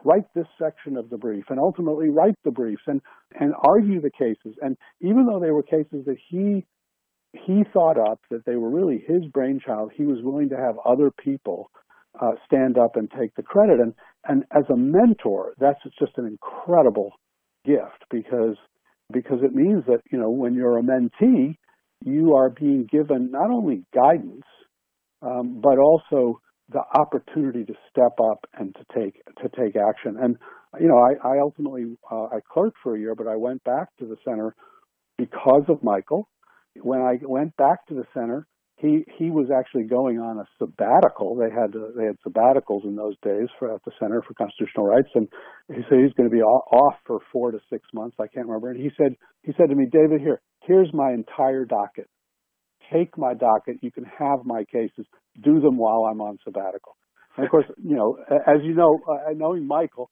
write this section of the brief, and ultimately write the briefs and argue the cases. And even though they were cases that he thought up, that they were really his brainchild, he was willing to have other people stand up and take the credit. And as a mentor, that's just an incredible gift because it means that, when you're a mentee, you are being given not only guidance, but also the opportunity to step up and to take action. And, I ultimately, I clerked for a year, but I went back to the center because of Michael. When I went back to the center, he was actually going on a sabbatical. They had sabbaticals in those days at the Center for Constitutional Rights, and he said he's going to be off for 4 to 6 months. I can't remember. And he said to me, David, here's my entire docket. Take my docket. You can have my cases. Do them while I'm on sabbatical. And of course, as you know, knowing Michael,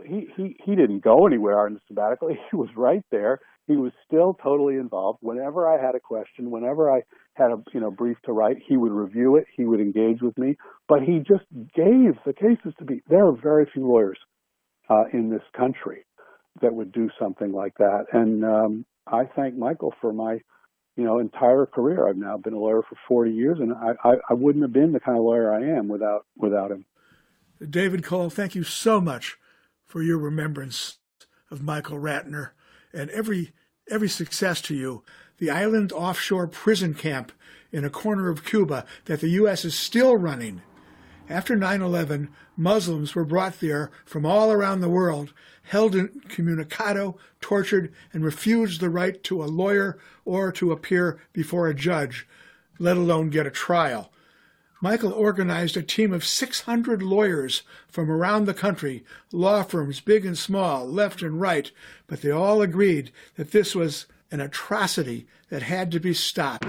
he didn't go anywhere on the sabbatical. He was right there. He was still totally involved. Whenever I had a question, whenever I had a brief to write, he would review it. He would engage with me. But he just gave the cases to me. There are very few lawyers in this country that would do something like that. And I thank Michael for my entire career. I've now been a lawyer for 40 years, and I wouldn't have been the kind of lawyer I am without him. David Cole, thank you so much for your remembrance of Michael Ratner, and every success to you. The island offshore prison camp in a corner of Cuba that the U.S. is still running. After 9/11, Muslims were brought there from all around the world, held incommunicado, tortured, and refused the right to a lawyer or to appear before a judge, let alone get a trial. Michael organized a team of 600 lawyers from around the country, law firms big and small, left and right, but they all agreed that this was an atrocity that had to be stopped.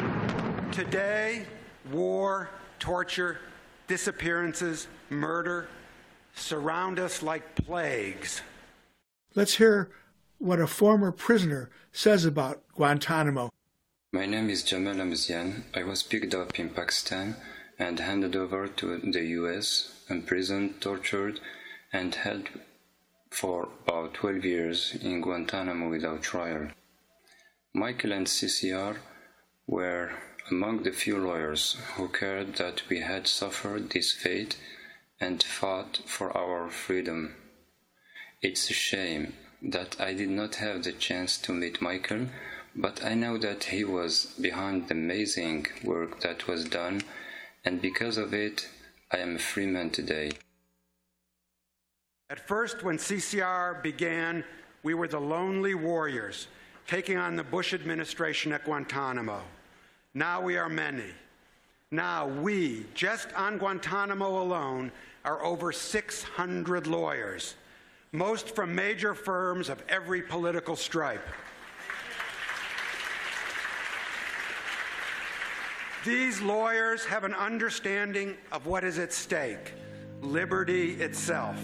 Today, war, torture, disappearances, murder surround us like plagues. Let's hear what a former prisoner says about Guantanamo. My name is Jamal Amzian. I was picked up in Pakistan and handed over to the U.S., imprisoned, tortured, and held for about 12 years in Guantanamo without trial. Michael and CCR were among the few lawyers who cared that we had suffered this fate and fought for our freedom. It's a shame that I did not have the chance to meet Michael, but I know that he was behind the amazing work that was done, and because of it, I am a free man today. At first, when CCR began, we were the lonely warriors taking on the Bush administration at Guantanamo. Now we are many. Now we, just on Guantanamo alone, are over 600 lawyers, most from major firms of every political stripe. These lawyers have an understanding of what is at stake, liberty itself.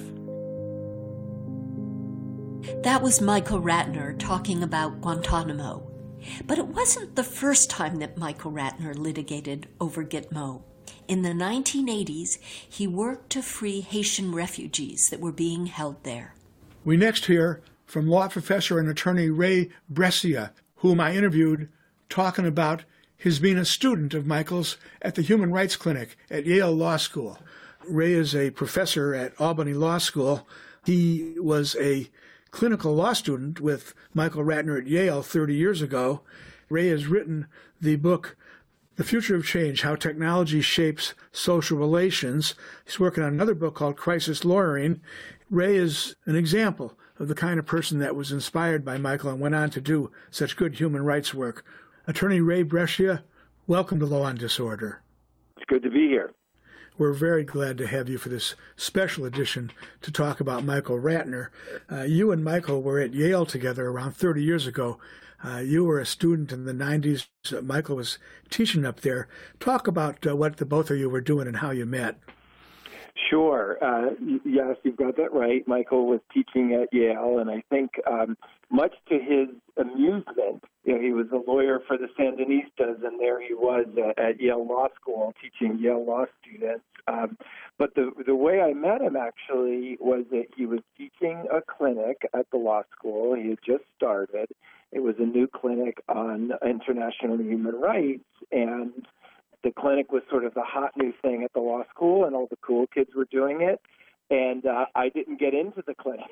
That was Michael Ratner talking about Guantanamo. But it wasn't the first time that Michael Ratner litigated over Gitmo. In the 1980s, he worked to free Haitian refugees that were being held there. We next hear from law professor and attorney Ray Brescia, whom I interviewed talking about his being a student of Michael's at the Human Rights Clinic at Yale Law School. Ray is a professor at Albany Law School. He was a clinical law student with Michael Ratner at Yale 30 years ago. Ray has written the book, The Future of Change, How Technology Shapes Social Relations. He's working on another book called Crisis Lawyering. Ray is an example of the kind of person that was inspired by Michael and went on to do such good human rights work. Attorney Ray Brescia, welcome to Law and Disorder. It's good to be here. We're very glad to have you for this special edition to talk about Michael Ratner. You and Michael were at Yale together around 30 years ago. You were a student in the 90s. Michael was teaching up there. Talk about what the both of you were doing and how you met. Sure. Yes, you've got that right. Michael was teaching at Yale, and I think much to his amusement, he was a lawyer for the Sandinistas, and there he was at Yale Law School teaching Yale law students. But the way I met him, actually, was that he was teaching a clinic at the law school. He had just started. It was a new clinic on international human rights, and the clinic was sort of the hot new thing at the law school, and all the cool kids were doing it. And I didn't get into the clinic,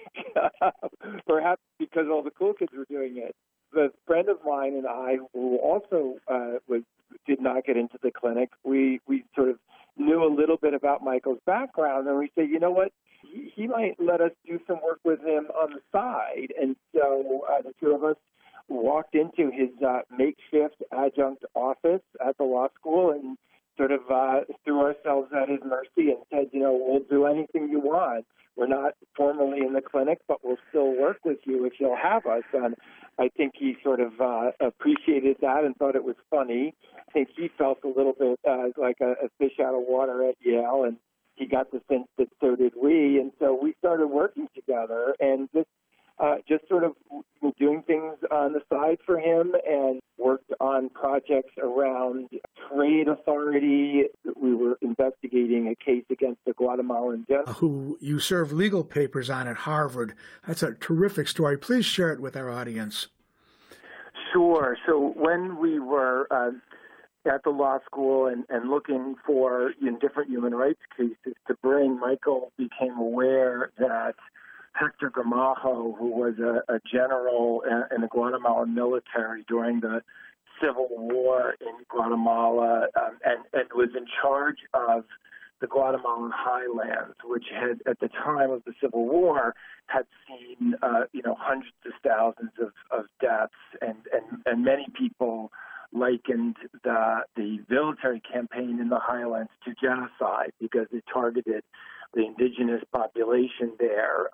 perhaps because all the cool kids were doing it. The friend of mine and I, who also did not get into the clinic, we sort of knew a little bit about Michael's background, and we said, you know what, he might let us do some work with him on the side. And so the two of us walked into his makeshift adjunct office at the law school and sort of threw ourselves at his mercy and said, we'll do anything you want. We're not formally in the clinic, but we'll still work with you if you'll have us. And I think he sort of appreciated that and thought it was funny. I think he felt a little bit like a fish out of water at Yale, and he got the sense that so did we. And so we started working together, and this just sort of doing things on the side for him, and worked on projects around trade authority. We were investigating a case against the Guatemalan general who you serve legal papers on at Harvard. That's a terrific story. Please share it with our audience. Sure. So when we were at the law school and looking for different human rights cases to bring, Michael became aware that Hector Gramajo, who was a general in the Guatemalan military during the Civil War in Guatemala, and was in charge of the Guatemalan highlands, which had, at the time of the Civil War, had seen hundreds of thousands of deaths, and many people likened the military campaign in the highlands to genocide because it targeted the indigenous population there.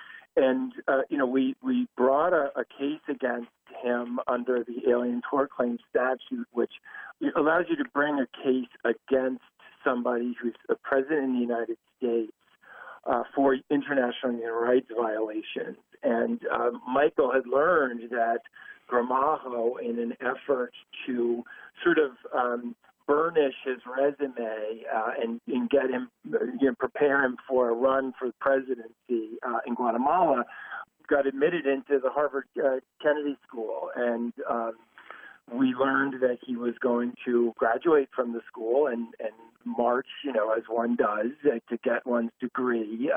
We brought a case against him under the Alien Tort Claims statute, which allows you to bring a case against somebody who's a president in the United States for international human rights violations. And Michael had learned that Gramajo, in an effort to sort of burnish his resume and get him, prepare him for a run for the presidency in Guatemala, got admitted into the Harvard Kennedy School. And we learned that he was going to graduate from the school and march, as one does, to get one's degree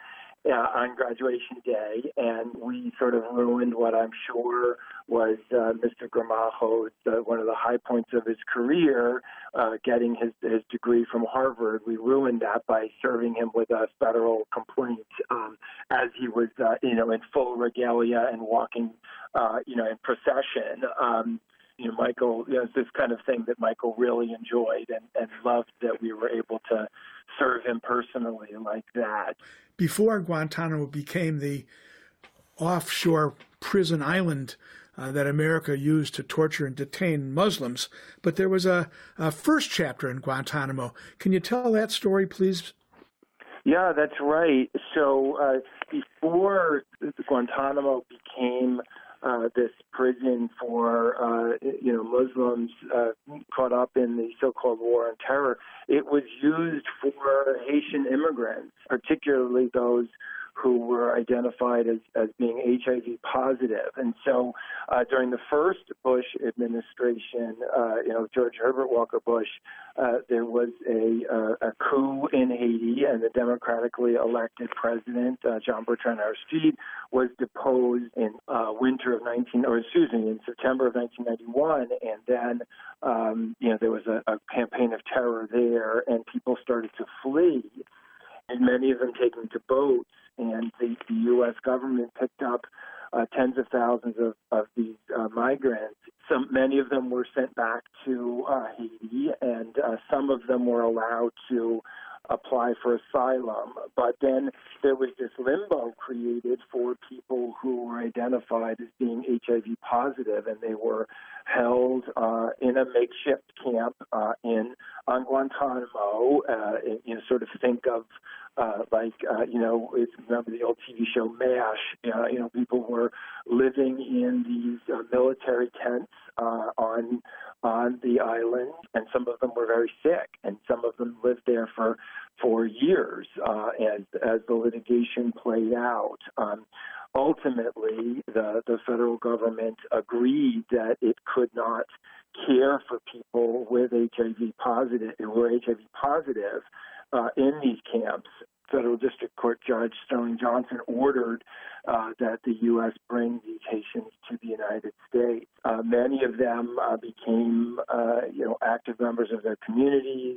on graduation day, and we sort of ruined what I'm sure was Mr. Gramajo's one of the high points of his career, getting his degree from Harvard. We ruined that by serving him with a federal complaint as he was, in full regalia and walking, in procession. Michael, it's this kind of thing that Michael really enjoyed and loved, that we were able to serve him personally like that. Before Guantanamo became the offshore prison island that America used to torture and detain Muslims, but there was a first chapter in Guantanamo. Can you tell that story, please? Yeah, that's right. So before Guantanamo became this prison for Muslims caught up in the so-called War on Terror, it was used for Haitian immigrants, particularly those who were identified as being HIV positive. And so during the first Bush administration, George Herbert Walker Bush, there was a coup in Haiti, and the democratically elected president, Jean-Bertrand Aristide, was deposed in in September of 1991. And then, there was a campaign of terror there, and people started to flee, and many of them taken to boats. And the U.S. government picked up tens of thousands of these migrants. Many of them were sent back to Haiti, and some of them were allowed to apply for asylum. But then there was this limbo created for people who were identified as being HIV positive, and they were held in a makeshift camp on Guantanamo. Sort of think of remember the old TV show MASH. People were living in these military tents on the island, and some of them were very sick, and some of them lived there for years as the litigation played out. Ultimately, the federal government agreed that it could not care for people with HIV positive in these camps. Federal District Court Judge Sterling Johnson ordered that the U.S. bring these Haitians to the United States. Many of them became, active members of their communities.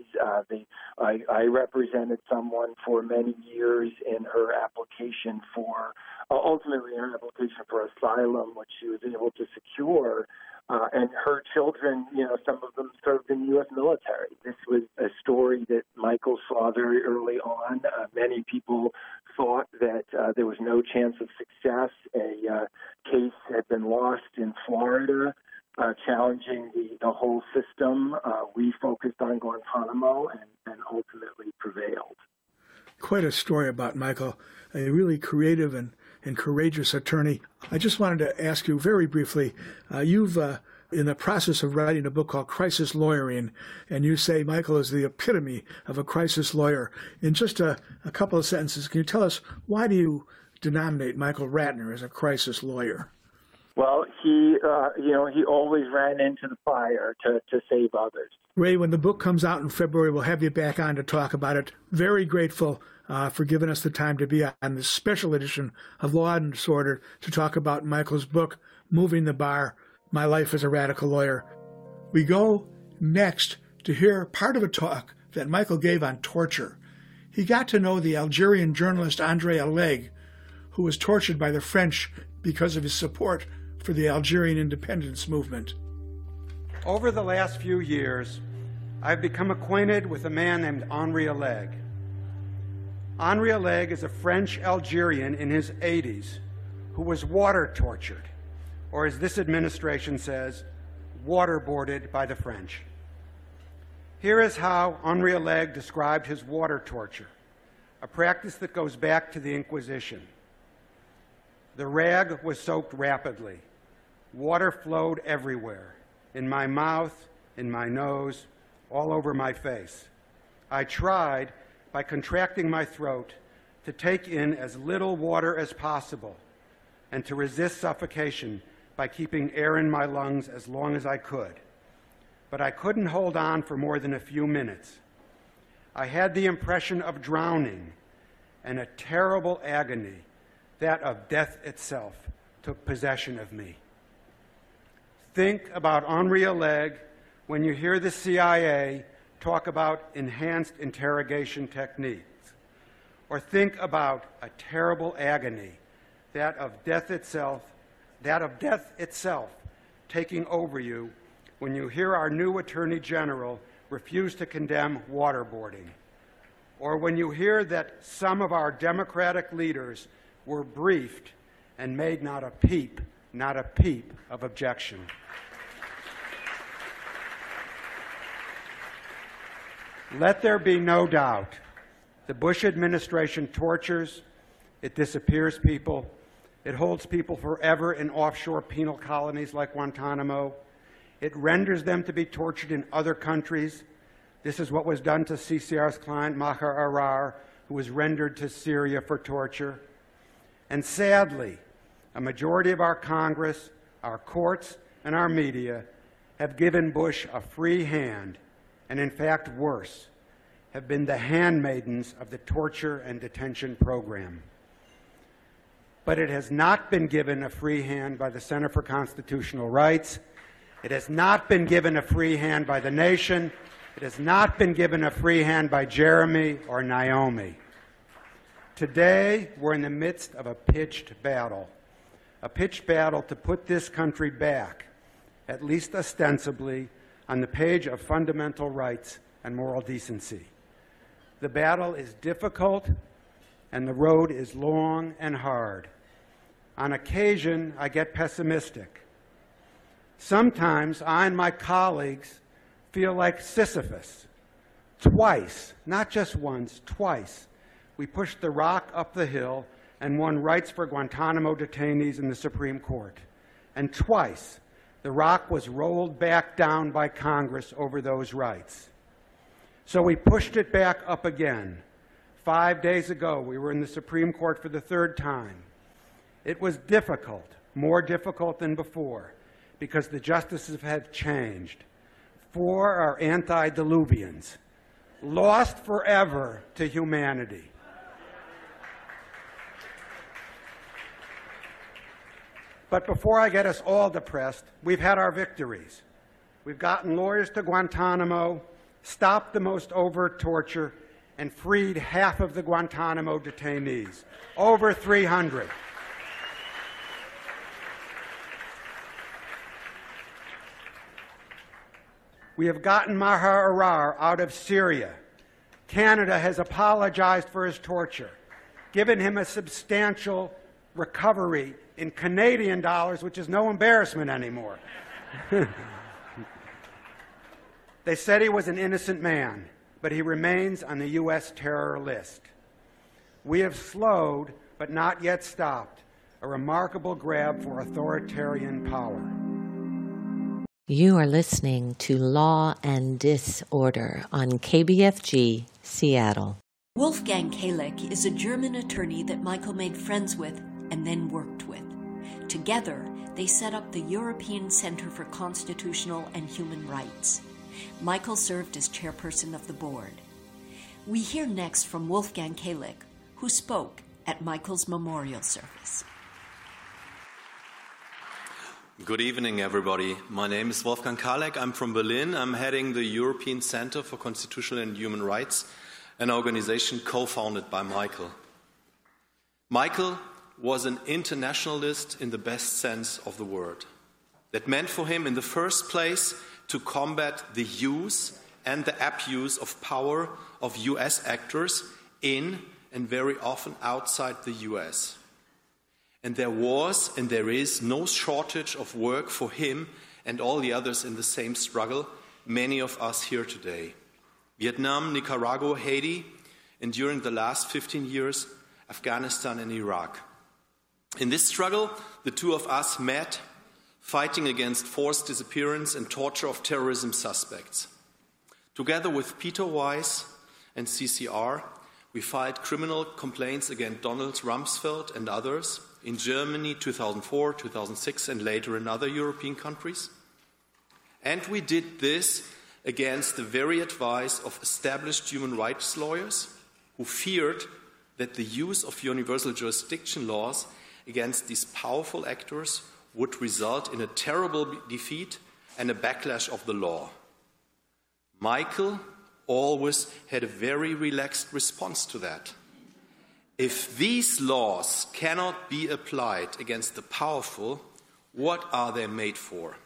I represented someone for many years in her application ultimately in her application for asylum, which she was able to secure. And her children, some of them served in the U.S. military. This was a story that Michael saw very early on. Many people thought that there was no chance of success. A case had been lost in Florida, challenging the whole system. We focused on Guantanamo and ultimately prevailed. Quite a story about Michael, a really creative and courageous attorney. I just wanted to ask you very briefly, you've in the process of writing a book called Crisis Lawyering, and you say Michael is the epitome of a crisis lawyer. In just a couple of sentences, can you tell us why do you denominate Michael Ratner as a crisis lawyer? Well, he always ran into the fire to save others. Ray, when the book comes out in February, we'll have you back on to talk about it. Very grateful for giving us the time to be on this special edition of Law and Disorder to talk about Michael's book, Moving the Bar, My Life as a Radical Lawyer. We go next to hear part of a talk that Michael gave on torture. He got to know the Algerian journalist André Alleg, who was tortured by the French because of his support for the Algerian independence movement. Over the last few years, I've become acquainted with a man named Henri Alleg. Henri Alleg is a French Algerian in his 80s who was water tortured, or as this administration says, waterboarded by the French. Here is how Henri Alleg described his water torture, a practice that goes back to the Inquisition. The rag was soaked rapidly. Water flowed everywhere, in my mouth, in my nose, all over my face. I tried, by contracting my throat, to take in as little water as possible and to resist suffocation by keeping air in my lungs as long as I could. But I couldn't hold on for more than a few minutes. I had the impression of drowning, and a terrible agony, that of death itself, took possession of me. Think about Henri Alleg when you hear the CIA talk about enhanced interrogation techniques, or think about a terrible agony, that of death itself taking over you when you hear our new Attorney General refuse to condemn waterboarding, or when you hear that some of our Democratic leaders were briefed and made not a peep of objection. Let there be no doubt, the Bush administration tortures, it disappears people, it holds people forever in offshore penal colonies like Guantanamo, it renders them to be tortured in other countries. This is what was done to CCR's client, Maher Arar, who was rendered to Syria for torture. And sadly, a majority of our Congress, our courts, and our media have given Bush a free hand, and in fact worse, have been the handmaidens of the torture and detention program. But it has not been given a free hand by the Center for Constitutional Rights. It has not been given a free hand by the nation. It has not been given a free hand by Jeremy or Naomi. Today, we're in the midst of a pitched battle to put this country back, at least ostensibly, on the page of fundamental rights and moral decency. The battle is difficult, and the road is long and hard. On occasion, I get pessimistic. Sometimes I and my colleagues feel like Sisyphus. Twice, not just once, twice, we pushed the rock up the hill and won rights for Guantanamo detainees in the Supreme Court. And twice, the rock was rolled back down by Congress over those rights. So we pushed it back up again. 5 days ago, we were in the Supreme Court for the third time. It was difficult, more difficult than before, because the justices have changed. 4 are antediluvians, lost forever to humanity. But before I get us all depressed, we've had our victories. We've gotten lawyers to Guantanamo, stopped the most overt torture, and freed half of the Guantanamo detainees, over 300. We have gotten Maher Arar out of Syria. Canada has apologized for his torture, given him a substantial recovery in Canadian dollars, which is no embarrassment anymore. They said he was an innocent man, but he remains on the U.S. terror list. We have slowed, but not yet stopped, a remarkable grab for authoritarian power. You are listening to Law and Disorder on KBFG, Seattle. Wolfgang Kalek is a German attorney that Michael made friends with and then worked with. Together, they set up the European Center for Constitutional and Human Rights. Michael served as chairperson of the board. We hear next from Wolfgang Kalek, who spoke at Michael's memorial service. Good evening, everybody. My name is Wolfgang Kalek. I'm from Berlin. I'm heading the European Center for Constitutional and Human Rights, an organization co-founded by Michael. Michael was an internationalist in the best sense of the word. That meant for him, in the first place, to combat the use and the abuse of power of U.S. actors in and very often outside the U.S. And there was and there is no shortage of work for him and all the others in the same struggle, many of us here today. Vietnam, Nicaragua, Haiti, and during the last 15 years, Afghanistan and Iraq. In this struggle, the two of us met, fighting against forced disappearance and torture of terrorism suspects. Together with Peter Weiss and CCR, we filed criminal complaints against Donald Rumsfeld and others in Germany 2004, 2006, and later in other European countries. And we did this against the very advice of established human rights lawyers who feared that the use of universal jurisdiction laws against these powerful actors would result in a terrible defeat and a backlash of the law. Michael always had a very relaxed response to that. If these laws cannot be applied against the powerful, what are they made for?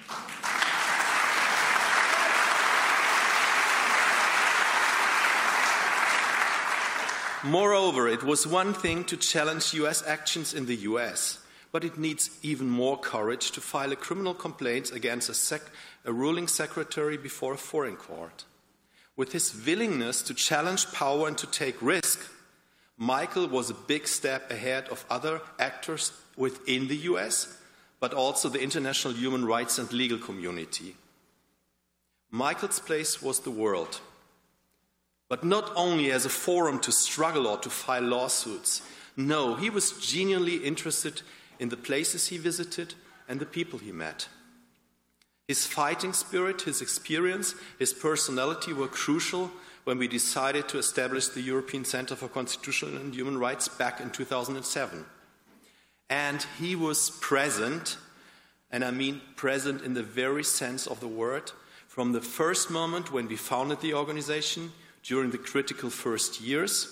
Moreover, it was one thing to challenge US actions in the US, but it needs even more courage to file a criminal complaint against a ruling secretary before a foreign court. With his willingness to challenge power and to take risk, Michael was a big step ahead of other actors within the US, but also the international human rights and legal community. Michael's place was the world, but not only as a forum to struggle or to file lawsuits. No, he was genuinely interested in the places he visited and the people he met. His fighting spirit, his experience, his personality were crucial when we decided to establish the European Center for Constitutional and Human Rights back in 2007. And he was present, and I mean present in the very sense of the word, from the first moment when we founded the organization, during the critical first years,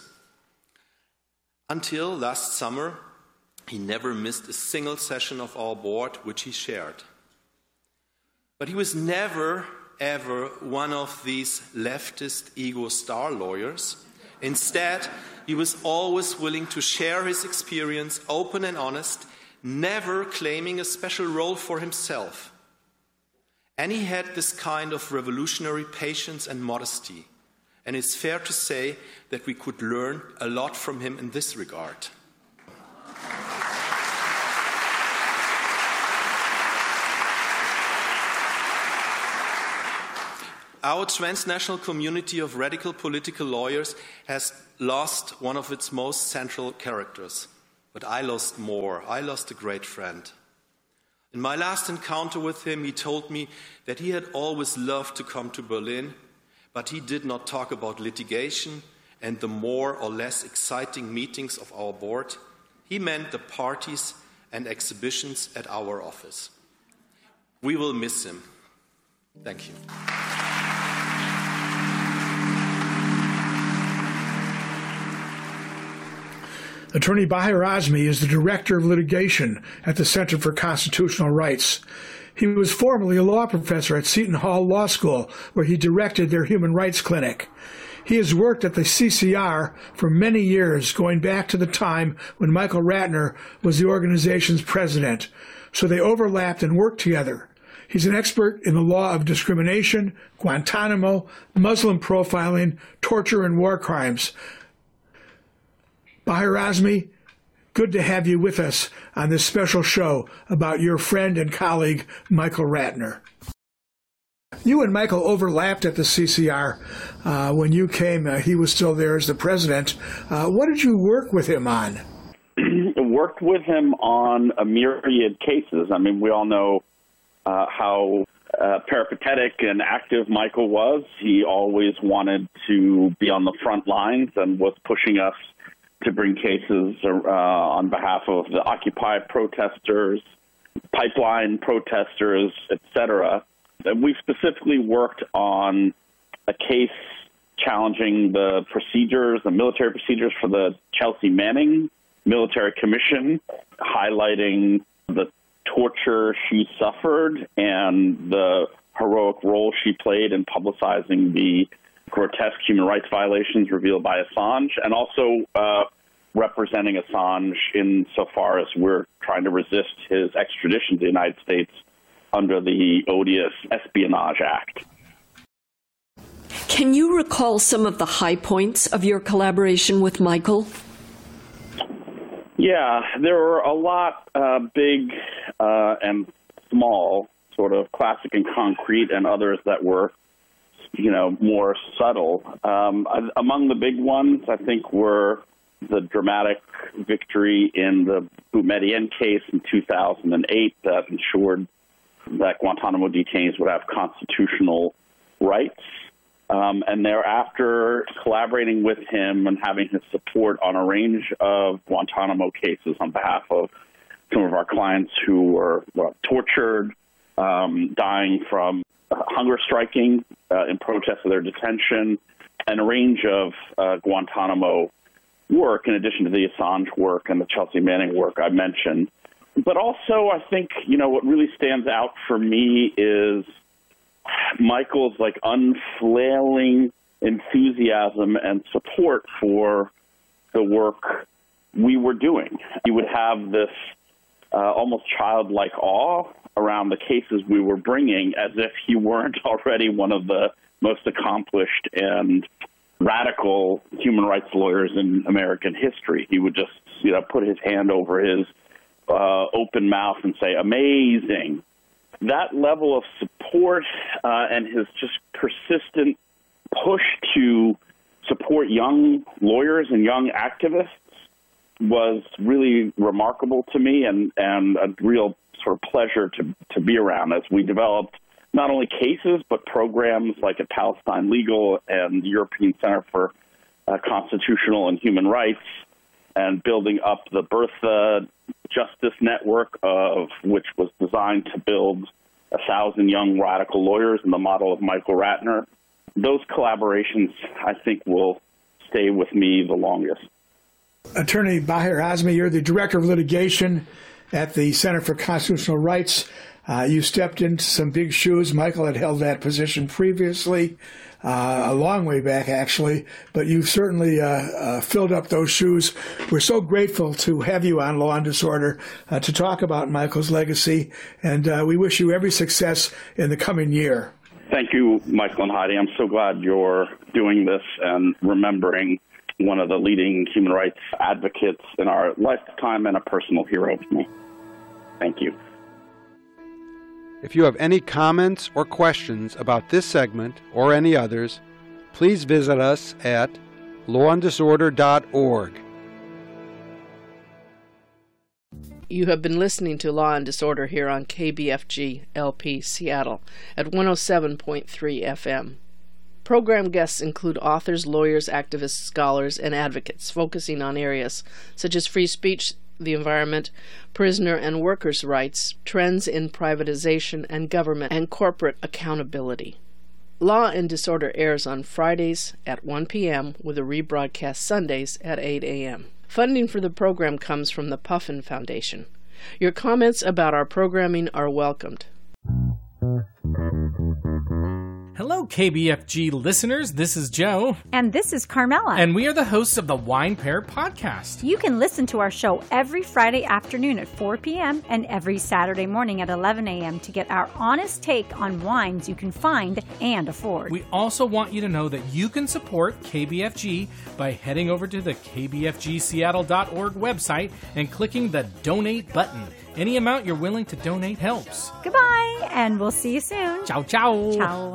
until last summer. He never missed a single session of our board, which he shared. But he was never, ever one of these leftist ego star lawyers. Instead, he was always willing to share his experience, open and honest, never claiming a special role for himself. And he had this kind of revolutionary patience and modesty. And it's fair to say that we could learn a lot from him in this regard. Our transnational community of radical political lawyers has lost one of its most central characters. But I lost more. I lost a great friend. In my last encounter with him, he told me that he had always loved to come to Berlin, but he did not talk about litigation and the more or less exciting meetings of our board. He meant the parties and exhibitions at our office. We will miss him. Thank you. Attorney Bahir Azmi is the Director of Litigation at the Center for Constitutional Rights. He was formerly a law professor at Seton Hall Law School, where he directed their human rights clinic. He has worked at the CCR for many years, going back to the time when Michael Ratner was the organization's president, so they overlapped and worked together. He's an expert in the law of discrimination, Guantanamo, Muslim profiling, torture, and war crimes. Bahir Azmi, good to have you with us on this special show about your friend and colleague, Michael Ratner. You and Michael overlapped at the CCR when you came. He was still there as the president. What did you work with him on? Worked with him on a myriad cases. I mean, we all know how peripatetic and active Michael was. He always wanted to be on the front lines and was pushing us to bring cases on behalf of the Occupy protesters, pipeline protesters, etc. We specifically worked on a case challenging the procedures, the military procedures for the Chelsea Manning Military Commission, highlighting the torture she suffered and the heroic role she played in publicizing the grotesque human rights violations revealed by Assange, and also representing Assange insofar as we're trying to resist his extradition to the United States under the odious Espionage Act. Can you recall some of the high points of your collaboration with Michael? Yeah, there were a lot big and small, sort of classic and concrete, and others that were more subtle. Among the big ones, I think, were the dramatic victory in the Boumediene case in 2008 that ensured that Guantanamo detainees would have constitutional rights. And thereafter, collaborating with him and having his support on a range of Guantanamo cases on behalf of some of our clients who were tortured, dying from hunger striking in protest of their detention, and a range of Guantanamo work, in addition to the Assange work and the Chelsea Manning work I mentioned. But also, I think, what really stands out for me is Michael's unflailing enthusiasm and support for the work we were doing. He would have this almost childlike awe around the cases we were bringing, as if he weren't already one of the most accomplished and radical human rights lawyers in American history. He would just, put his hand over his open mouth and say, amazing. That level of support and his just persistent push to support young lawyers and young activists was really remarkable to me, and a real sort of pleasure to be around as we developed not only cases, but programs like at Palestine Legal and the European Center for Constitutional and Human Rights, and building up the Bertha Justice Network, of which was designed to build 1,000 young radical lawyers in the model of Michael Ratner. Those collaborations, I think, will stay with me the longest. Attorney Bahir Azmi, you're the Director of Litigation at the Center for Constitutional Rights. You stepped into some big shoes. Michael had held that position previously, a long way back, actually, but you've certainly filled up those shoes. We're so grateful to have you on Law and Disorder to talk about Michael's legacy, and we wish you every success in the coming year. Thank you, Michael and Heidi. I'm so glad you're doing this and remembering one of the leading human rights advocates in our lifetime and a personal hero to me. Thank you. If you have any comments or questions about this segment or any others, please visit us at lawanddisorder.org. You have been listening to Law and Disorder here on KBFG LP Seattle at 107.3 FM. Program guests include authors, lawyers, activists, scholars, and advocates focusing on areas such as free speech, the environment, prisoner and workers' rights, trends in privatization and government, and corporate accountability. Law and Disorder airs on Fridays at 1 p.m. with a rebroadcast Sundays at 8 a.m. Funding for the program comes from the Puffin Foundation. Your comments about our programming are welcomed. Hello, KBFG listeners. This is Joe. And this is Carmela. And we are the hosts of the Wine Pair Podcast. You can listen to our show every Friday afternoon at 4 p.m. and every Saturday morning at 11 a.m. to get our honest take on wines you can find and afford. We also want you to know that you can support KBFG by heading over to the kbfgseattle.org website and clicking the Donate button. Any amount you're willing to donate helps. Goodbye, and we'll see you soon. Ciao, ciao. Ciao.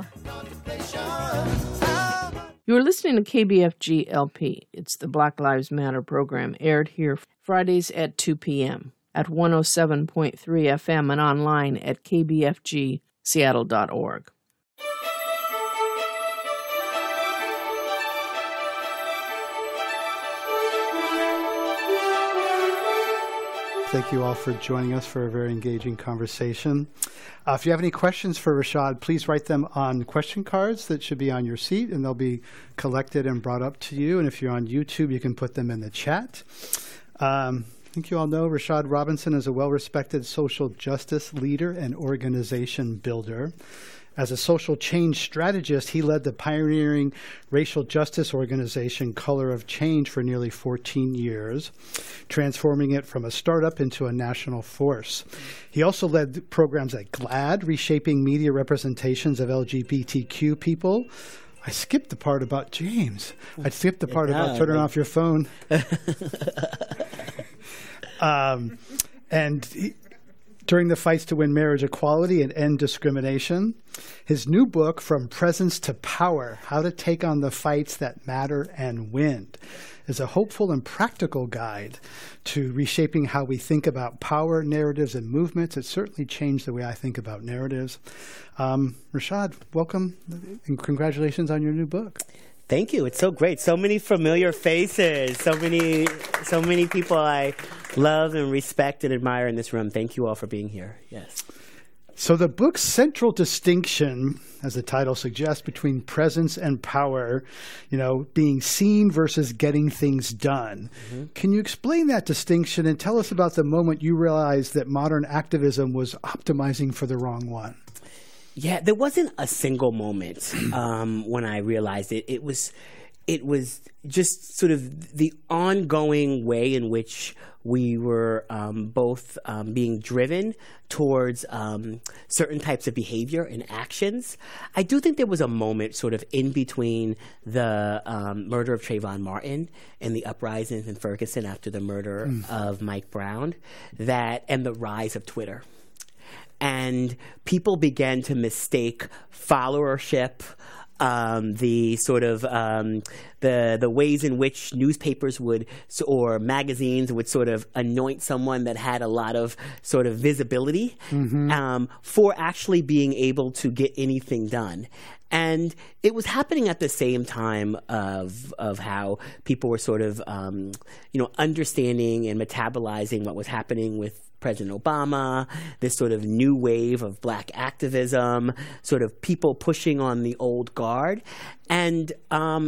You're listening to KBFG LP. It's the Black Lives Matter program, aired here Fridays at 2 p.m. at 107.3 FM and online at kbfgseattle.org. Thank you all for joining us for a very engaging conversation. If you have any questions for Rashad, please write them on question cards that should be on your seat, and they'll be collected and brought up to you. And if you're on YouTube, you can put them in the chat. I think you all know Rashad Robinson is a well-respected social justice leader and organization builder. As a social change strategist, he led the pioneering racial justice organization Color of Change for nearly 14 years, transforming it from a startup into a national force. He also led programs at GLAAD, reshaping media representations of LGBTQ people. I skipped the part about James. I skipped the part about turning off your phone. During the fights to win marriage equality and end discrimination. His new book, From Presence to Power, How to Take on the Fights That Matter and Win, is a hopeful and practical guide to reshaping how we think about power, narratives, and movements. It certainly changed the way I think about narratives. Rashad, welcome and congratulations on your new book. Thank you. It's so great. So many familiar faces. So many people I love and respect and admire in this room. Thank you all for being here. Yes. So the book's central distinction, as the title suggests, between presence and power, being seen versus getting things done. Mm-hmm. Can you explain that distinction and tell us about the moment you realized that modern activism was optimizing for the wrong one? Yeah, there wasn't a single moment when I realized it. It was just sort of the ongoing way in which we were both being driven towards certain types of behavior and actions. I do think there was a moment sort of in between the murder of Trayvon Martin and the uprisings in Ferguson after the murder of Mike Brown, and the rise of Twitter. And people began to mistake followership, the sort of the ways in which newspapers or magazines would sort of anoint someone that had a lot of sort of visibility for actually being able to get anything done. And it was happening at the same time of how people were sort of understanding and metabolizing what was happening with President Obama, this sort of new wave of black activism, sort of people pushing on the old guard. And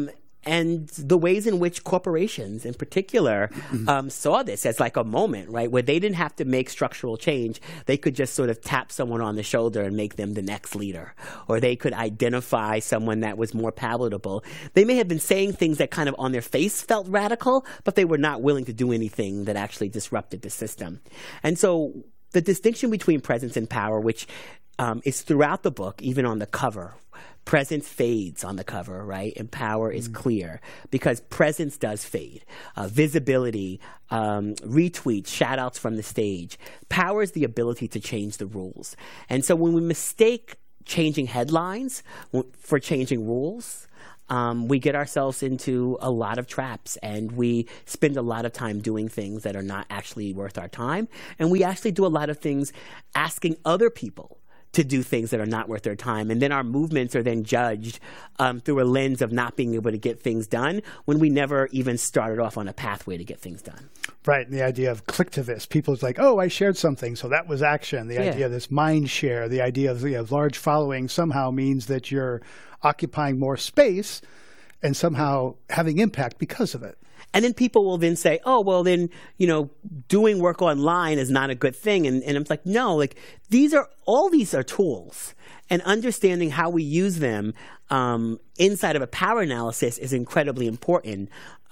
the ways in which corporations in particular saw this as like a moment, right, where they didn't have to make structural change. They could just sort of tap someone on the shoulder and make them the next leader, or they could identify someone that was more palatable. They may have been saying things that kind of on their face felt radical, but they were not willing to do anything that actually disrupted the system. And so the distinction between presence and power, which is throughout the book, even on the cover. Presence fades on the cover, right? And power is clear because presence does fade. Visibility, retweets, shout-outs from the stage. Power is the ability to change the rules. And so when we mistake changing headlines for changing rules, we get ourselves into a lot of traps, and we spend a lot of time doing things that are not actually worth our time. And we actually do a lot of things asking other people to do things that are not worth their time. And then our movements are then judged through a lens of not being able to get things done when we never even started off on a pathway to get things done. Right. And the idea of clicktivist, people's like, oh, I shared something, so that was action. The idea of this mind share, the idea of large following somehow means that you're occupying more space and somehow having impact because of it. And then people will then say, oh, well, then, doing work online is not a good thing. And I'm like, no, like all these are tools. And understanding how we use them inside of a power analysis is incredibly important.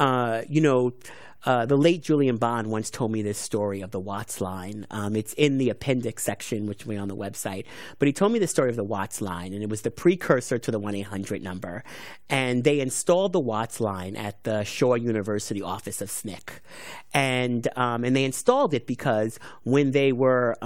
The late Julian Bond once told me this story of the Watts line. It's in the appendix section, which will be on the website. But he told me the story of the Watts line, and it was the precursor to the 1-800 number. And they installed the Watts line at the Shaw University office of SNCC. And they installed it because when they were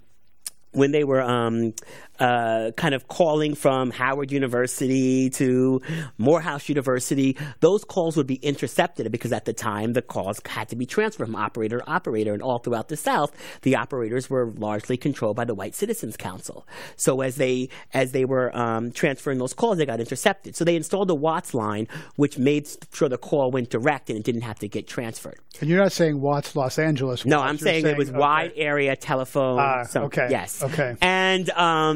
kind of calling from Howard University to Morehouse University, those calls would be intercepted because at the time the calls had to be transferred from operator to operator, and all throughout the South, the operators were largely controlled by the White Citizens Council. So as they were transferring those calls, they got intercepted. So they installed the Watts line, which made sure the call went direct and it didn't have to get transferred. And you're not saying Watts, Los Angeles. No, I'm saying it was wide area telephone. Okay. Yes. Okay. And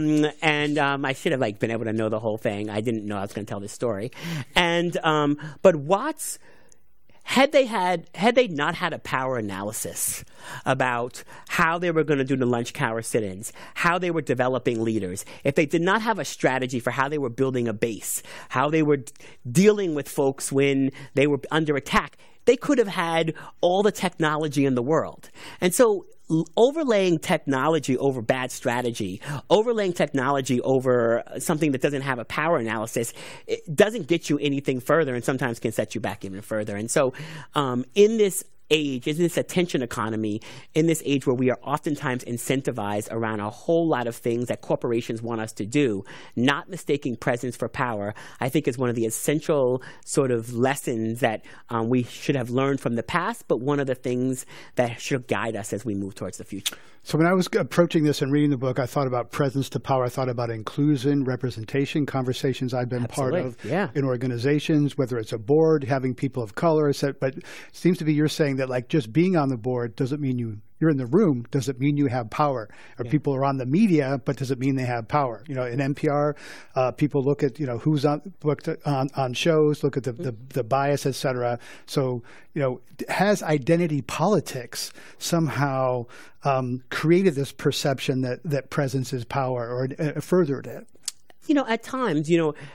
I should have been able to know the whole thing. I didn't know I was going to tell this story. And but Watts, had they not had a power analysis about how they were going to do the lunch hour sit-ins, how they were developing leaders, if they did not have a strategy for how they were building a base, how they were dealing with folks when they were under attack, they could have had all the technology in the world. And so overlaying technology over bad strategy, overlaying technology over something that doesn't have a power analysis, it doesn't get you anything further and sometimes can set you back even further. And so in this age, in this attention economy, in this age where we are oftentimes incentivized around a whole lot of things that corporations want us to do, not mistaking presence for power, I think is one of the essential sort of lessons that we should have learned from the past, but one of the things that should guide us as we move towards the future. So when I was approaching this and reading the book, I thought about presence to power. I thought about inclusion, representation, conversations I've been part of in organizations, whether it's a board, having people of color. But it seems to be you're saying that just being on the board doesn't mean you're in the room, doesn't mean you have power. Or people are on the media, but doesn't mean they have power. In NPR, people look at who's on shows, look at the bias, et cetera. So has identity politics somehow created this perception that presence is power, or furthered it? At times,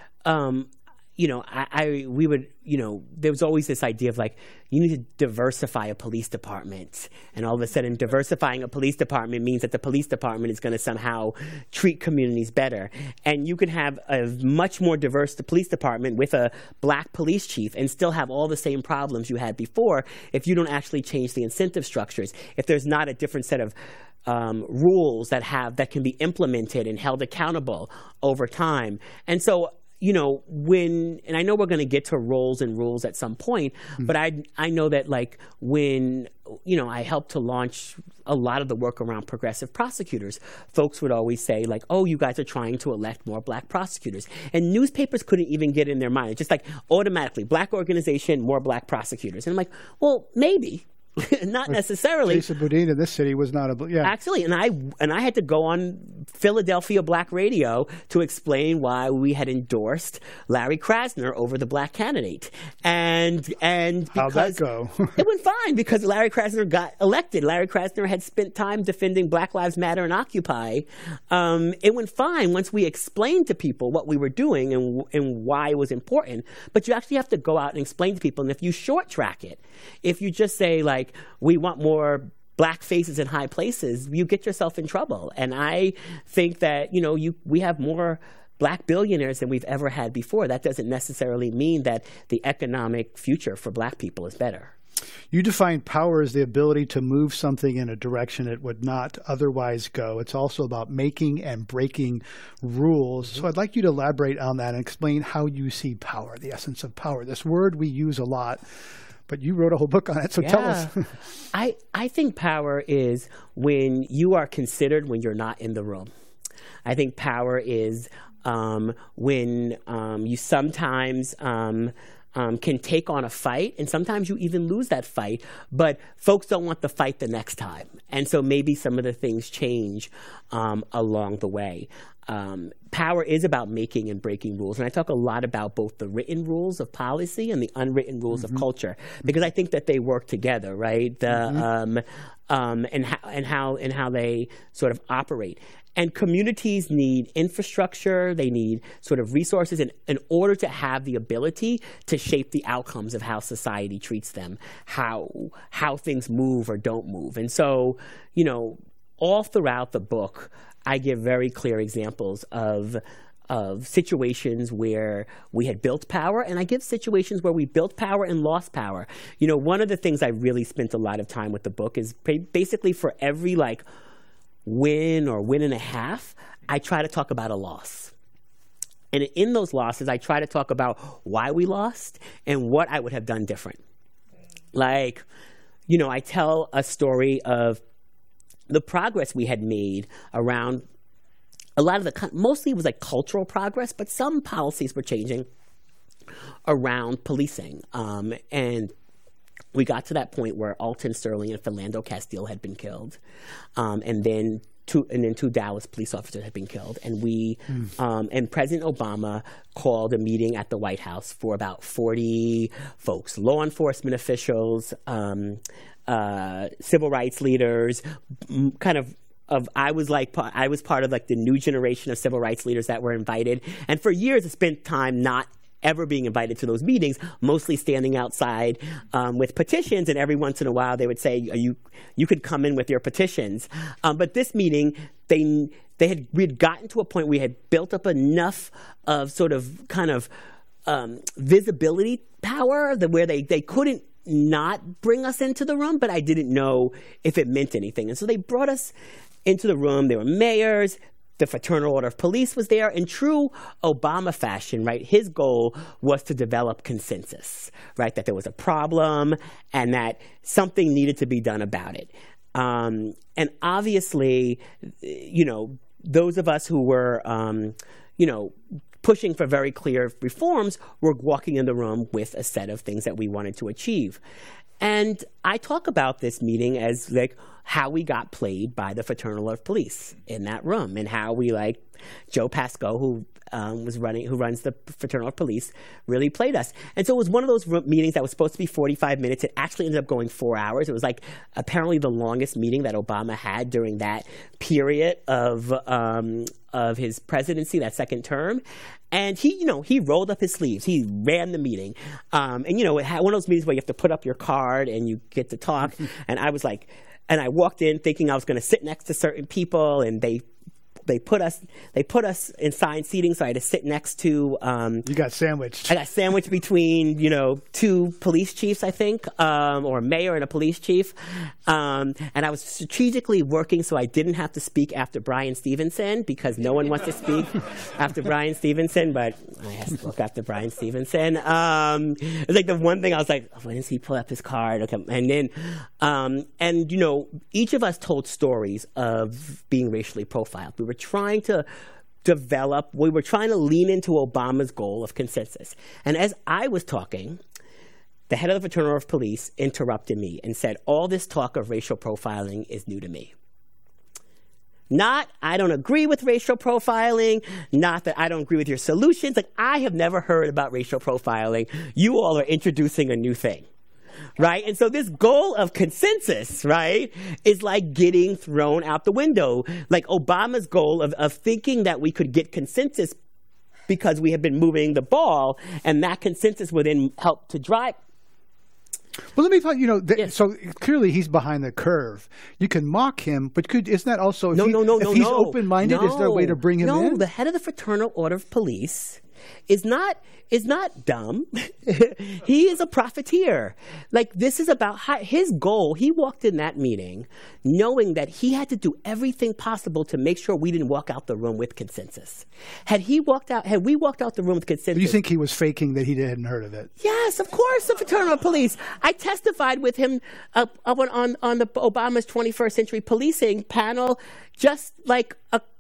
there was always this idea of you need to diversify a police department. And all of a sudden, diversifying a police department means that the police department is going to somehow treat communities better. And you can have a much more diverse police department with a black police chief and still have all the same problems you had before if you don't actually change the incentive structures, if there's not a different set of rules that can be implemented and held accountable over time. And so, and I know we're going to get to roles and rules at some point, but I know that when, I helped to launch a lot of the work around progressive prosecutors, folks would always say oh, you guys are trying to elect more black prosecutors. And newspapers couldn't even get in their mind. It's just automatically, black organization, more black prosecutors. And I'm well, maybe. Not necessarily. Jason Boudin in this city was not Actually, and I had to go on Philadelphia Black Radio to explain why we had endorsed Larry Krasner over the black candidate. And because how'd that go? It went fine because Larry Krasner got elected. Larry Krasner had spent time defending Black Lives Matter and Occupy. It went fine once we explained to people what we were doing and why it was important. But you actually have to go out and explain to people. And if you short track it, if you just say, like, we want more black faces in high places, you get yourself in trouble. And I think that, we have more black billionaires than we've ever had before. That doesn't necessarily mean that the economic future for black people is better. You define power as the ability to move something in a direction it would not otherwise go. It's also about making and breaking rules. So I'd like you to elaborate on that and explain how you see power, the essence of power. This word we use a lot, but you wrote a whole book on it, so tell us. I think power is when you are considered when you're not in the room. I think power is when you sometimes can take on a fight, and sometimes you even lose that fight, but folks don't want the fight the next time. And so maybe some of the things change along the way. Power is about making and breaking rules. And I talk a lot about both the written rules of policy and the unwritten rules of culture, because I think that they work together, right? And how they sort of operate. And communities need infrastructure, they need sort of resources in order to have the ability to shape the outcomes of how society treats them, how things move or don't move. And so, all throughout the book, I give very clear examples of situations where we had built power, and I give situations where we built power and lost power. One of the things I really spent a lot of time with the book is basically for every win or win and a half, I try to talk about a loss. And in those losses, I try to talk about why we lost and what I would have done different. I tell a story of the progress we had made around a lot of mostly it was cultural progress, but some policies were changing around policing. And we got to that point where Alton Sterling and Philando Castile had been killed. And then two Dallas police officers had been killed. And and President Obama called a meeting at the White House for about 40 folks, law enforcement officials, civil rights leaders, I was part of the new generation of civil rights leaders that were invited. And for years, I spent time not ever being invited to those meetings, mostly standing outside with petitions. And every once in a while, they would say, you could come in with your petitions. But this meeting, we had gotten to a point where we had built up enough of visibility power where they couldn't not bring us into the room, but I didn't know if it meant anything. And so they brought us into the room. There were mayors. The Fraternal Order of Police was there. In true Obama fashion, right, his goal was to develop consensus, right, that there was a problem and that something needed to be done about it. And obviously, those of us who were, pushing for very clear reforms were walking in the room with a set of things that we wanted to achieve. And I talk about this meeting as how we got played by the Fraternal Order of Police in that room, and how we Joe Pasco, who runs the Fraternal Order of Police, really played us. And so it was one of those meetings that was supposed to be 45 minutes. It actually ended up going 4 hours. It was apparently the longest meeting that Obama had during that period of his presidency, that second term. And he rolled up his sleeves. He ran the meeting. And it had one of those meetings where you have to put up your card and you get to talk. And I was and I walked in thinking I was going to sit next to certain people, and they put us in assigned seating, so I had to sit next to. You got sandwiched. I got sandwiched between two police chiefs, I think, or a mayor and a police chief, and I was strategically working so I didn't have to speak after Bryan Stevenson, because no one wants to speak after Bryan Stevenson, but I had to look after Bryan Stevenson. It was the one thing I was when does he pull up his card? Okay, and then each of us told stories of being racially profiled. We were trying to lean into Obama's goal of consensus. And as I was talking, the head of the Fraternal Order of Police interrupted me and said, "All this talk of racial profiling is new to me." Not, I don't agree with racial profiling, not that I don't agree with your solutions. Like, I have never heard about racial profiling. You all are introducing a new thing, right? And so this goal of consensus, right, is like getting thrown out the window. Like Obama's goal of thinking that we could get consensus because we have been moving the ball, and that consensus would then help to drive. Well, let me thought, so clearly he's behind the curve. You can mock him, but isn't that also, if he's open-minded, is there a way to bring him in? No, the head of the Fraternal Order of Police is not dumb. He is a profiteer. Like, this is about his goal. He walked in that meeting knowing that he had to do everything possible to make sure we didn't walk out the room with consensus. Had we walked out the room with consensus. Do you think he was faking that he hadn't heard of it? Yes, of course, the Fraternal Police. I testified with him on the Obama's 21st Century Policing panel just like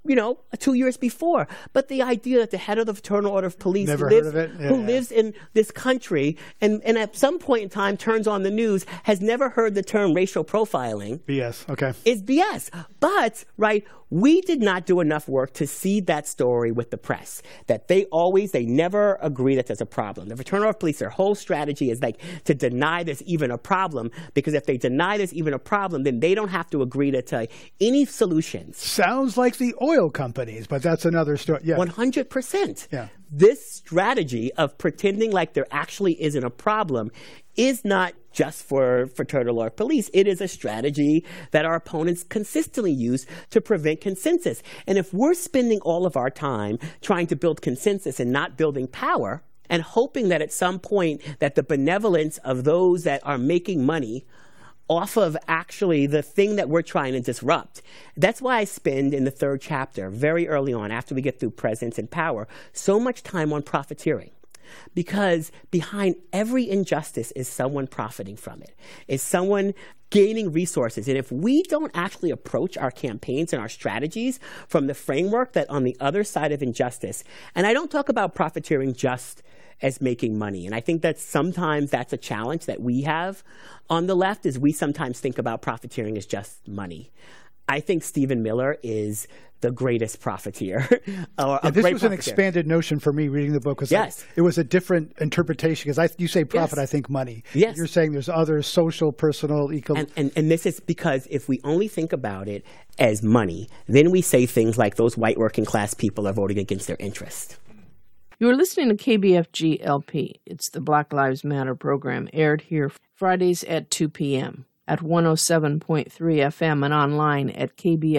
2 years before. But the idea that the head of the Fraternal Order of Police who lives in this country and at some point in time turns on the news has never heard the term racial profiling. BS, okay. It's BS. But, right, we did not do enough work to seed that story with the press, that they never agree that there's a problem. The Fraternal Order of Police, their whole strategy is like to deny there's even a problem, because if they deny there's even a problem, then they don't have to agree to any solutions. Sounds like the oil companies, but that's another story. Yeah. 100%. Yeah. This strategy of pretending like there actually isn't a problem is not just for Fraternal Order of Police. It is a strategy that our opponents consistently use to prevent consensus. And if we're spending all of our time trying to build consensus and not building power, and hoping that at some point that the benevolence of those that are making money off of actually the thing that we're trying to disrupt. That's why I spend in the 3rd chapter, very early on, after we get through presence and power, so much time on profiteering. Because behind every injustice is someone profiting from it, is someone gaining resources. And if we don't actually approach our campaigns and our strategies from the framework that on the other side of injustice, and I don't talk about profiteering just as making money. And I think that sometimes that's a challenge that we have on the left, is we sometimes think about profiteering as just money. I think Stephen Miller is the greatest profiteer. This was an expanded notion for me reading the book. Yes. It was a different interpretation, because you say profit, yes. I think money. Yes. You're saying there's other social, personal, And this is because if we only think about it as money, then we say things like those white working class people are voting against their interest. You are listening to KBFG LP. It's the Black Lives Matter program, aired here Fridays at 2 p.m. at 107.3 FM and online at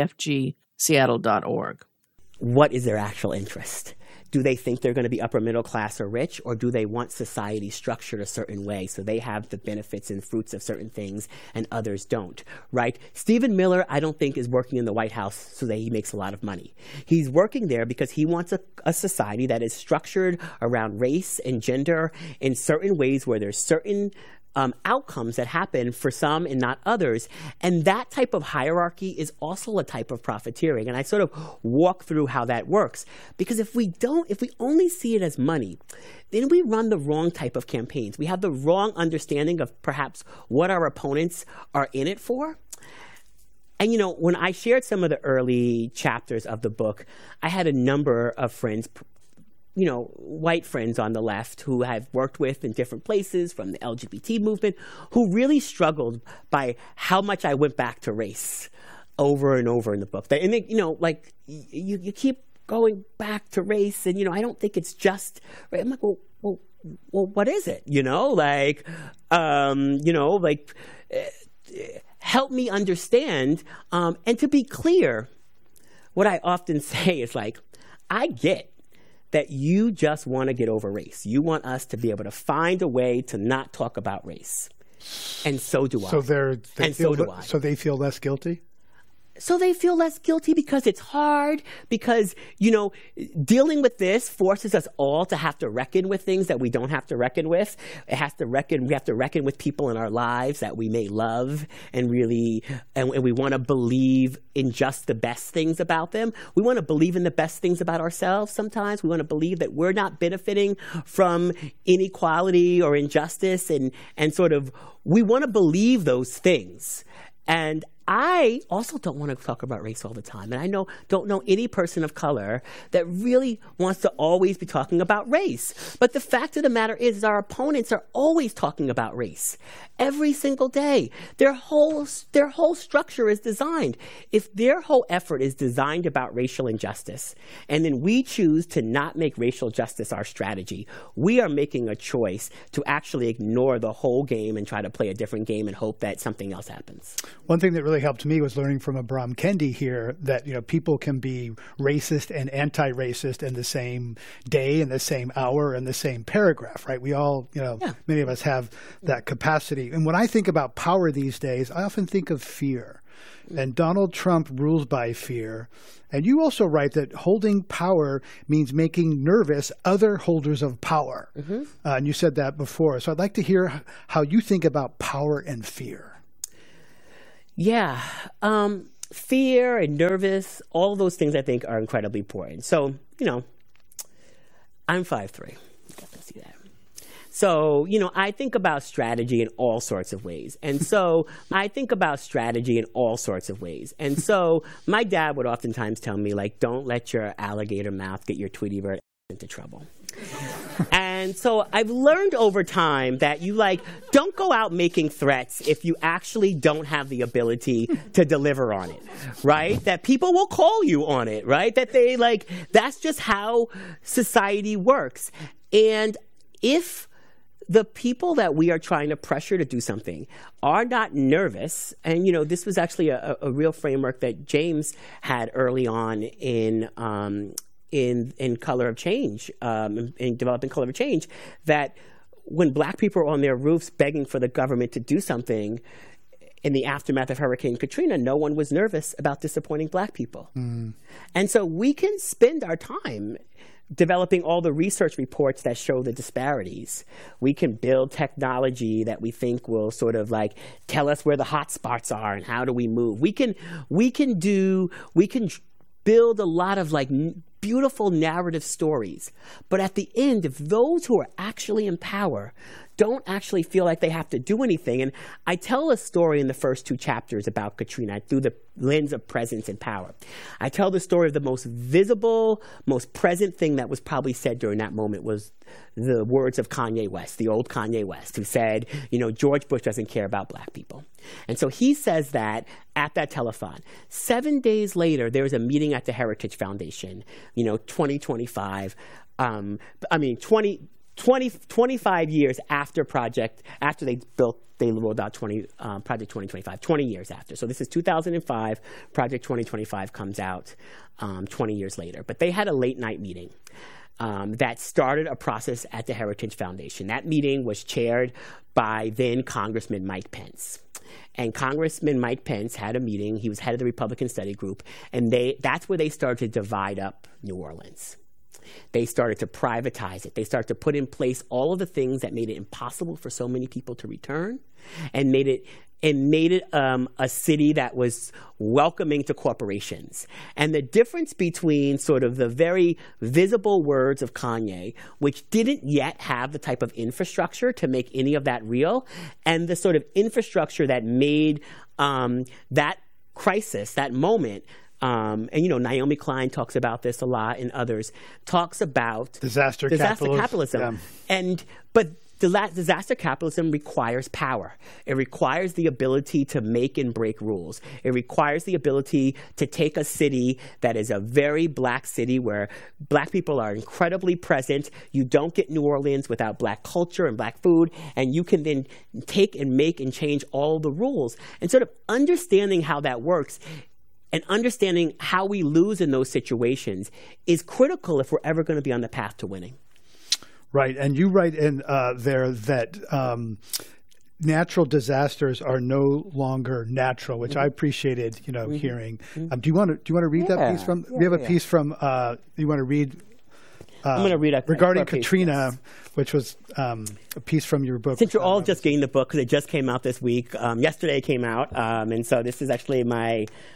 kbfgseattle.org. What is their actual interest? Do they think they're going to be upper middle class or rich, or do they want society structured a certain way so they have the benefits and fruits of certain things and others don't, right? Stephen Miller, I don't think, is working in the White House so that he makes a lot of money. He's working there because he wants a society that is structured around race and gender in certain ways where there's certain outcomes that happen for some and not others. And that type of hierarchy is also a type of profiteering. And I sort of walk through how that works. Because if we only see it as money, then we run the wrong type of campaigns. We have the wrong understanding of perhaps what our opponents are in it for. And, when I shared some of the early chapters of the book, I had a number of friends, white friends on the left who I've worked with in different places from the LGBT movement, who really struggled by how much I went back to race over and over in the book. And you keep going back to race, and I don't think it's just. Right? I'm like, well, what is it? Help me understand. And to be clear, what I often say is I get that you just want to get over race. You want us to be able to find a way to not talk about race. And so do I. So So they feel less guilty? So they feel less guilty because it's hard, because, dealing with this forces us all to have to reckon with things that we don't have to reckon with. We have to reckon with people in our lives that we may love and we want to believe in just the best things about them. We want to believe in the best things about ourselves sometimes. We want to believe that we're not benefiting from inequality or injustice, and sort of we want to believe those things. And I also don't want to talk about race all the time. And I don't know any person of color that really wants to always be talking about race. But the fact of the matter is our opponents are always talking about race. Every single day. Their whole structure is designed. If their whole effort is designed about racial injustice, and then we choose to not make racial justice our strategy, we are making a choice to actually ignore the whole game and try to play a different game and hope that something else happens. One thing that really helped me was learning from Abram Kendi here that people can be racist and anti-racist in the same day, in the same hour, in the same paragraph, right? We all, many of us have that capacity. And when I think about power these days, I often think of fear. And Donald Trump rules by fear. And you also write that holding power means making nervous other holders of power. Mm-hmm. And you said that before. So I'd like to hear how you think about power and fear. Yeah. Fear and nervous, all those things I think are incredibly important. So, I'm 5'3". Let's see that. So, I think about strategy in all sorts of ways. And so my dad would oftentimes tell me, don't let your alligator mouth get your Tweety Bird into trouble. And so I've learned over time that you don't go out making threats if you actually don't have the ability to deliver on it, right? That people will call you on it, right? That they that's just how society works. And if the people that we are trying to pressure to do something are not nervous, and this was actually a real framework that James had early on in Color of Change, in developing Color of Change, that when black people are on their roofs begging for the government to do something in the aftermath of Hurricane Katrina, no one was nervous about disappointing black people. Mm. And so we can spend our time developing all the research reports that show the disparities. We can build technology that we think will sort of tell us where the hot spots are and how do we move. We can build a lot of beautiful narrative stories. But at the end, if those who are actually in power don't actually feel like they have to do anything, and I tell a story in the first 2 chapters about Katrina through the lens of presence and power. I tell the story of the most visible, most present thing that was probably said during that moment was the words of Kanye West, the old Kanye West, who said, George Bush doesn't care about black people. And so he says that at that telethon. 7 days later, there was a meeting at the Heritage Foundation, 2025, 25 years after they rolled out Project 2025, 20 years after. So this is 2005, Project 2025 comes out 20 years later. But they had a late night meeting that started a process at the Heritage Foundation. That meeting was chaired by then Congressman Mike Pence. And Congressman Mike Pence had a meeting. He was head of the Republican Study Group. And that's where they started to divide up New Orleans. They started to privatize it. They started to put in place all of the things that made it impossible for so many people to return, and made it a city that was welcoming to corporations. And the difference between sort of the very visible words of Kanye, which didn't yet have the type of infrastructure to make any of that real, and the sort of infrastructure that made that crisis, that moment. And Naomi Klein talks about this a lot, and others talks about disaster capitalism. Yeah. But disaster capitalism requires power. It requires the ability to make and break rules. It requires the ability to take a city that is a very black city where black people are incredibly present. You don't get New Orleans without black culture and black food, and you can then take and make and change all the rules. And sort of understanding how that works and understanding how we lose in those situations is critical if we're ever going to be on the path to winning. Right. And you write in there that natural disasters are no longer natural, which I appreciated, hearing. Do you want to read that piece from? We have a piece from. You want to read? I'm going to read regarding Katrina, which was a piece from your book. Since you're all just getting the book because it just came out this week. Yesterday it came out, and so this is actually my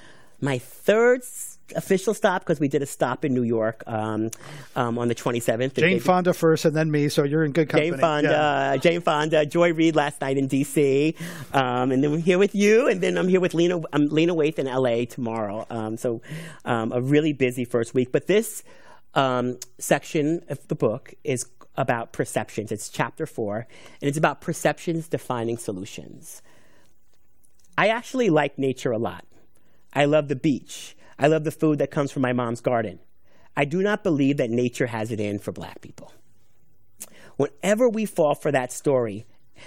my third official stop, because we did a stop in New York on the 27th. Jane Fonda first and then me, so you're in good company. Jane Fonda, Joy Reid last night in D.C., and then we're here with you, and then I'm here with Lena Waithe in L.A. tomorrow. So a really busy first week. But this section of the book is about perceptions. It's chapter 4, and it's about perceptions defining solutions. I actually like nature a lot. I love the beach. I love the food that comes from my mom's garden. I do not believe that nature has it in for black people. Whenever we fall for the story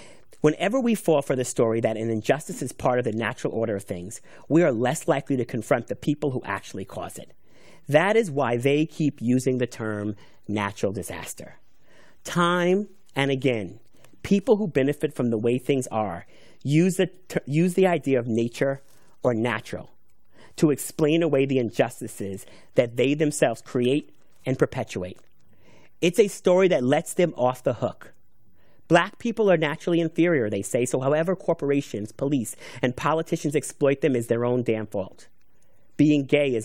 that an injustice is part of the natural order of things, we are less likely to confront the people who actually cause it. That is why they keep using the term natural disaster. Time and again, people who benefit from the way things are use the idea of nature or natural to explain away the injustices that they themselves create and perpetuate. It's a story that lets them off the hook. Black people are naturally inferior, they say, so however corporations, police, and politicians exploit them is their own damn fault. Being gay is